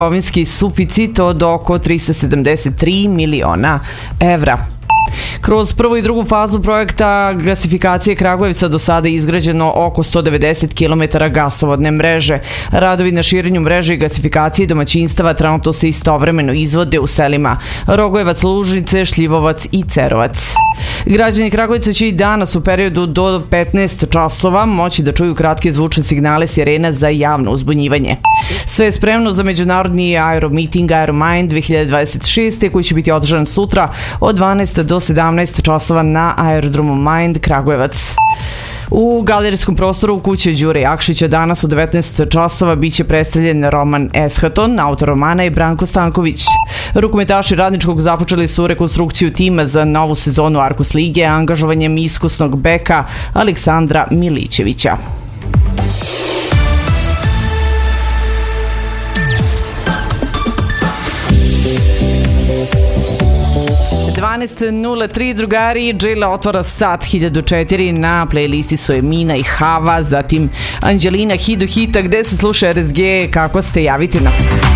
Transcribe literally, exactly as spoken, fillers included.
trgovinski suficit od oko tristo sedamdeset tri miliona evra. Kroz prvu i drugu fazu projekta gasifikacije Kragujevca do sada je izgrađeno oko sto devedeset kilometara gasovodne mreže. Radovi na širenju mreže i gasifikacije domaćinstava trenutno se istovremeno izvode u selima Rogojevac, Lužnice, Šljivovac i Cerovac. Građani Kragujevca će i danas u periodu do petnaest časova moći da čuju kratke zvučne signale sirena za javno uzbunjivanje. Sve je spremno za međunarodni aeromiting Aeromind dve hiljade dvadeset šeste koji će biti održan sutra od dvanaest do sedamnaest časova na aerodromu Mind Kragujevac. U galerijskom prostoru kuće Đure Jakšića danas u devetnaest časova biće predstavljen Roman Eshaton, autor romana, i Branko Stanković. Rukometaši Radničkog započeli su rekonstrukciju tima za novu sezonu Arkus lige angažovanjem iskusnog beka Aleksandra Milićevića. dvanaest nula tri drugari, Džela otvara sat hiljadu četiri, na playlisti su Emina i Hava, zatim Anđelina Hidu Hita, gde se sluša R S G, kako ste, javite nam.